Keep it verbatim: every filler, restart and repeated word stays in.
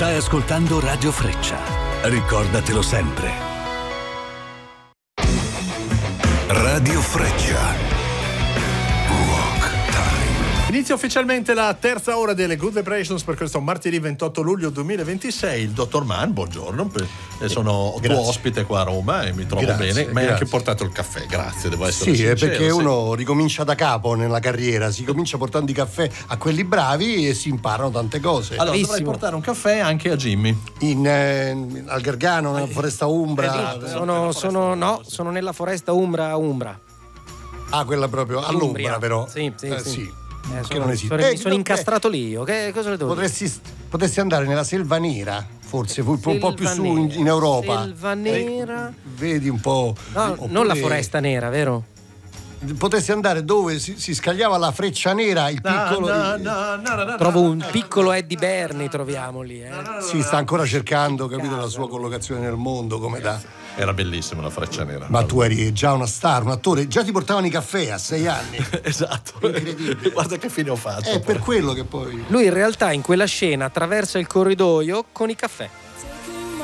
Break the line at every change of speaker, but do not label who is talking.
Stai ascoltando Radio Freccia. Ricordatelo sempre. Radio Freccia.
Inizia ufficialmente la terza ora delle Good Vibrations per questo martedì ventotto luglio duemilaventisei. Il dottor Mann, buongiorno. Sono
Grazie.
tuo ospite qua a Roma e mi trovo
Grazie,
bene. Mi hai
grazie.
anche portato il caffè, grazie, devo essere
Sì, è
sincero.
perché
sì.
uno ricomincia da capo nella carriera, si comincia portando i caffè a quelli bravi e si imparano tante cose.
Allora
Bravissimo.
dovrei portare un caffè anche a Jimmy.
In, eh, al Gargano, nella foresta Umbra.
Eh,
Sono, sono, no, sono nella foresta Umbra Umbra.
Ah, quella proprio all'ombra,
Umbria.
però.
Sì, sì,
Eh,
sì. Eh,
che
sono,
non esiste.
sono-
Eh,
mi sono
eh,
incastrato lì io. Che cosa le devo dire?
Potresti, potresti andare nella Selva Nera, forse, un po', un po' più
Selva
su in,
Nera,
in Europa.
Selva
Eh,
Nera.
vedi un po'.
No,
oppure
non la foresta nera, vero?
Potresti andare dove si, si scagliava la freccia nera, il piccolo.
No, no, no, no, no,
Trovo
no,
un
no.
piccolo Eddie Berni, troviamo lì. Eh.
Si sta ancora cercando, capito, la sua collocazione nel mondo, come da.
Era bellissima la freccia nera.
Ma tu eri già una star, un attore, già ti portavano i caffè a sei anni.
Esatto.
Incredibile.
Guarda che fine ho fatto.
È per quello che poi.
Lui in realtà in quella scena attraversa il corridoio con i caffè.